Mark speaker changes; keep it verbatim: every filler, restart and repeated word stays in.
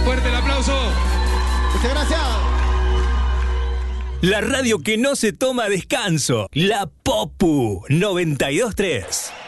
Speaker 1: Fuerte el aplauso.
Speaker 2: Muchas gracias.
Speaker 3: La radio que no se toma descanso. La Popu noventa y dos tres.